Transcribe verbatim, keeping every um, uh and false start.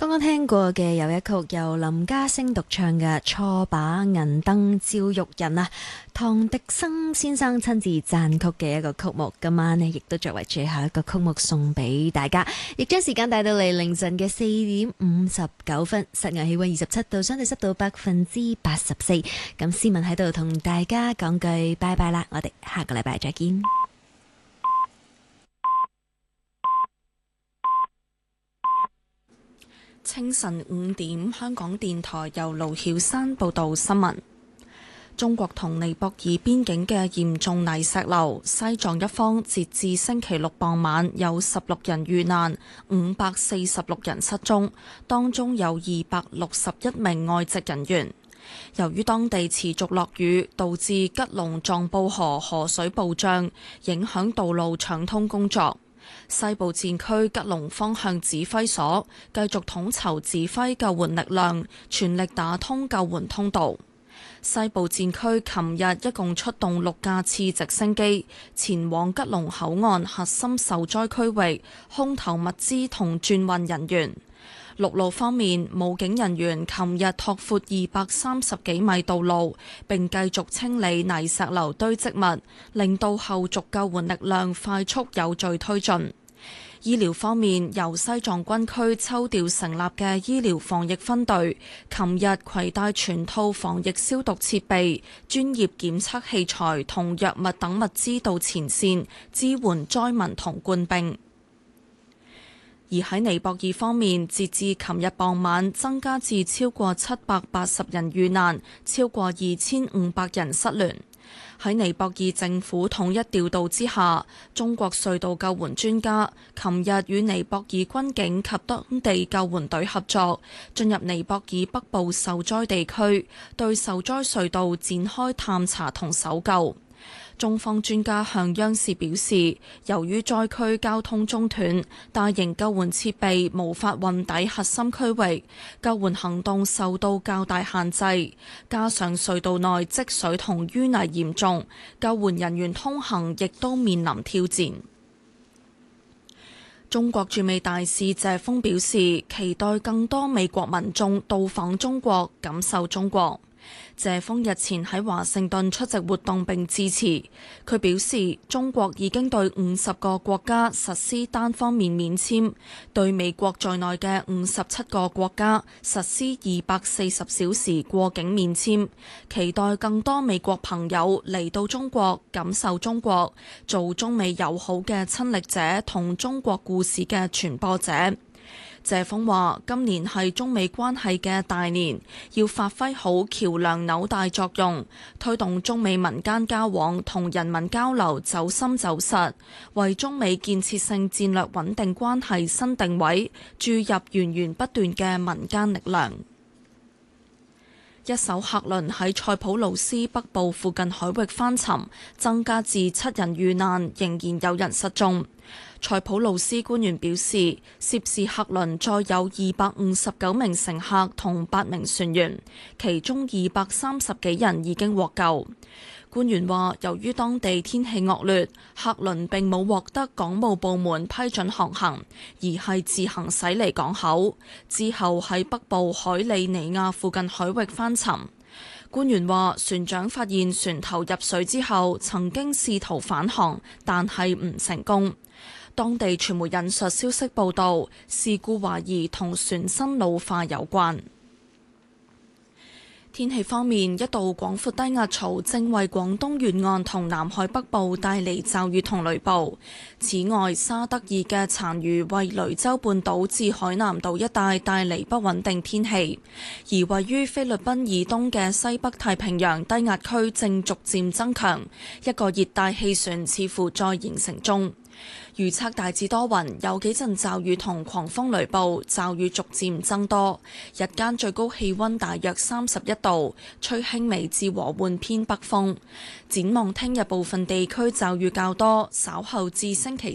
剛剛聽過嘅有一曲由林家聲獨唱嘅《錯把銀燈照玉人》啊，唐迪生先生親自撰曲嘅一個曲目，今晚呢亦都作為最後一個曲目送俾大家，亦將時間帶到嚟凌晨嘅四點五十九分，室外氣溫二十七度，相對濕度百分之八十四。咁思文喺度同大家講句拜拜啦，我哋下個禮拜再見。 清晨五點，香港電台由盧曉山報道新聞。中國同尼泊爾邊境嘅嚴重泥石流，西藏一方截至星期六傍晚有十六人遇難，五百四十六人失蹤，當中有二百六十一名外籍人員。由於當地持續落雨，導致吉隆藏布河河水暴漲，影響道路暢通工作。西部戰區吉隆方向指揮所繼續統籌指揮救援力量，全力打通救援通道。西部戰區琴日一共出動六架次直升機前往吉隆口岸核心受災區域，空投物資同轉運人員。陸路方面，武警人員琴日拓闊二百三十幾米道路，並繼續清理泥石流堆積物，令到後續救援力量快速有序推進。醫療方面，由西藏軍區抽調成立嘅醫療防疫分隊，琴日攜帶全套防疫消毒設備、專業檢測器材同藥物等物資到前線，支援災民同官兵。而喺尼泊爾方面，截至琴日傍晚，增加至超過七百八十人遇難，超過二千五百人失聯。喺尼泊爾政府統一調度之下，中國隧道救援專家琴日與尼泊爾軍警及當地救援隊合作，進入尼泊爾北部受災地區，對受災隧道展開探查同搜救。中方專家向央視表示，由於災區交通中斷，大型救援設備無法運抵核心區域，救援行動受到較大限制，加上隧道內積水同淤泥嚴重，救援人員通行亦都面臨挑戰。中國駐美大使謝鋒表示，期待更多美國民眾到訪中國，感受中國。謝鋒日前喺華盛頓出席活動並致辭，佢表示中國已經對五十個國家實施單方面免簽，對美國在內嘅五十七個國家實施二百四十小時過境免簽，期待更多美國朋友嚟到中國，感受中國，做中美友好嘅親歷者同中國故事嘅傳播者。謝鋒話：今年係中美關係嘅大年，要發揮好橋梁紐帶作用，推動中美民間交往同人民交流走深走實，為中美建設性戰略穩定關係新定位，注入源源不斷嘅民間力量。一艘客輪喺塞浦路斯北部附近海域翻沉，增加至七人遇難，仍然有人失蹤。塞浦路斯官員表示，涉事客輪載有二百五十九名乘客同八名船員，其中二百三十幾人已經獲救。官員話，由於當地天氣惡劣，客輪並冇獲得港務部門批准航行，而係自行駛離港口，之後喺北部海里尼亞附近海域翻沉。官員話，船長發現船頭入水之後，曾經試圖返航，但係唔成功。當地傳媒引述消息報道，事故懷疑同船身老化有關。天氣方面，一道廣闊低壓槽正為廣東沿岸同南海北部帶嚟驟雨同雷暴。此外，沙德爾嘅殘餘為雷州半島至海南島一帶帶嚟不穩定天氣，而位於菲律賓以東嘅西北太平洋低壓區正逐漸增強，一個熱帶氣旋似乎在形成中。預測大致多雲，有幾陣驟雨同狂風雷暴，驟雨逐漸增多。日間最高氣溫大約三十一度，吹輕微至和緩偏北風。展望聽日部分地區驟雨較多，稍後至星期